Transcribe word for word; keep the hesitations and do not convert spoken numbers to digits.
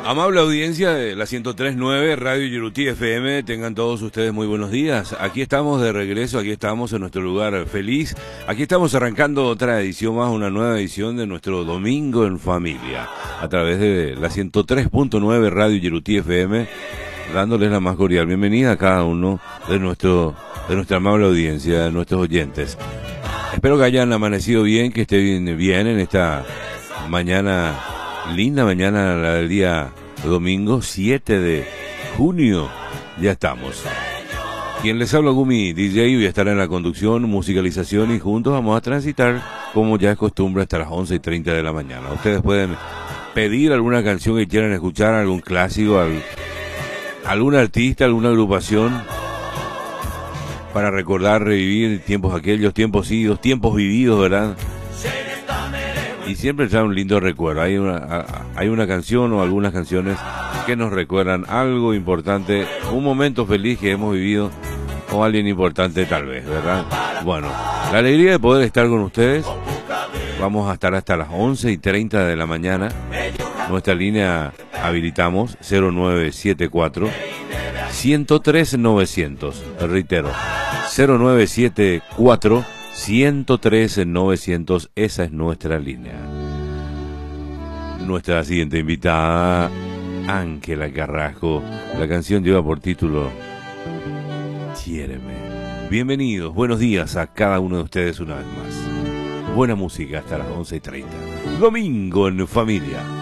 Amable audiencia de la ciento tres punto nueve Radio Yerutí F M, tengan todos ustedes muy buenos días. Aquí estamos de regreso, aquí estamos en nuestro lugar feliz. Aquí estamos arrancando otra edición más, una nueva edición de nuestro Domingo en Familia, a través de la ciento tres punto nueve Radio Yerutí F M, dándoles la más cordial bienvenida a cada uno de, nuestro, de nuestra amable audiencia, de nuestros oyentes. Espero que hayan amanecido bien, que estén bien en esta mañana, linda mañana, la del día domingo siete de junio. Ya estamos. Quien les habla, Gumi D J, voy a estar en la conducción, musicalización, y juntos vamos a transitar, como ya es costumbre, hasta las once y treinta de la mañana. Ustedes pueden pedir alguna canción que quieran escuchar, algún clásico, algún, algún artista, alguna agrupación, para recordar, revivir tiempos aquellos, tiempos idos, tiempos vividos, ¿verdad? Y siempre trae un lindo recuerdo. Hay una, hay una canción o algunas canciones que nos recuerdan algo importante, un momento feliz que hemos vivido, o alguien importante tal vez, ¿verdad? Bueno, la alegría de poder estar con ustedes. Vamos a estar hasta las once y treinta de la mañana. Nuestra línea habilitamos cero nueve siete cuatro, uno cero tres, novecientos. Reitero, cero nueve siete cuatro, uno cero tres, novecientos. Esa es nuestra línea. Nuestra siguiente invitada, Ángela Carrasco. La canción lleva por título Quiéreme. Bienvenidos, buenos días a cada uno de ustedes una vez más. Buena música hasta las once y treinta. Domingo en Familia.